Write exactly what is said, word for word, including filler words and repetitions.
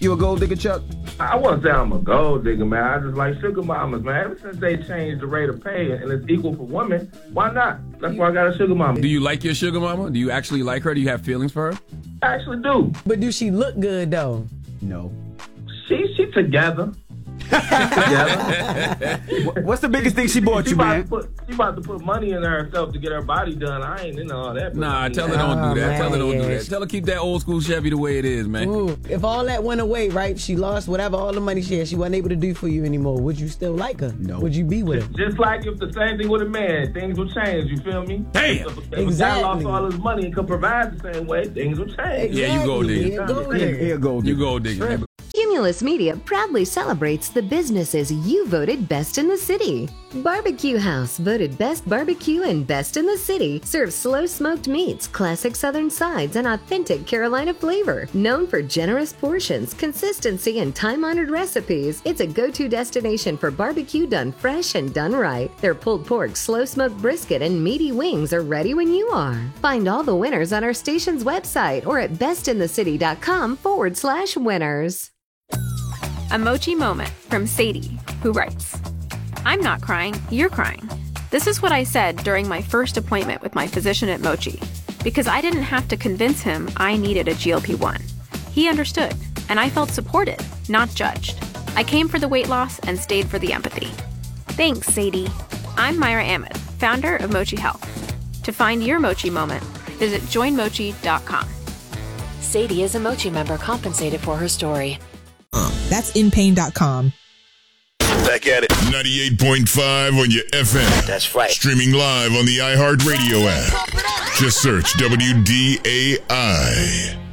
you a gold digger, Chuck? I wouldn't say I'm a gold digger, man. I just like sugar mamas, man. Ever since they changed the rate of pay and it's equal for women, why not? That's why I got a sugar mama. Do you like your sugar mama? Do you actually like her? Do you have feelings for her? I actually do. But do she look good, though? No. She she together. together. What's the biggest thing she bought she you, about man? To put, she about to put money in herself to get her body done. I ain't into all that. Nah, tell her don't Oh, do that. man, Tell her don't yeah. do that. Tell her keep that old school Chevy the way it is, man. Ooh, if all that went away, right, she lost whatever, all the money she had, she wasn't able to do for you anymore, would you still like her? No. Would you be with her? Just like if the same thing with a man, things will change. You feel me? Damn. If, if Exactly. a guy lost all his money and could provide the same way, things will change. Yeah, you go, Exactly. digger. Yeah, go Here, there. here, gold You digger. go, digger. Cumulus Media proudly celebrates the businesses you voted best in the city. Barbecue House, voted best barbecue and best in the city, serves slow smoked meats, classic southern sides, and authentic Carolina flavor. Known for generous portions, consistency, and time-honored recipes, it's a go-to destination for barbecue done fresh and done right. Their pulled pork, slow smoked brisket, and meaty wings are ready when you are. Find all the winners on our station's website or at bestinthecity.com forward slash winners. A Mochi moment from Sadie, who writes, I'm not crying, you're crying. This is what I said during my first appointment with my physician at Mochi, because I didn't have to convince him I needed a G L P one. He understood, and I felt supported, not judged. I came for the weight loss and stayed for the empathy. Thanks, Sadie. I'm Myra Ahmed, founder of Mochi Health. To find your Mochi moment, visit join mochi dot com. Sadie is a Mochi member compensated for her story. That's in pain dot com. Back at it. ninety-eight point five on your F M. That's right. Streaming live on the iHeartRadio app. Just search W D A I.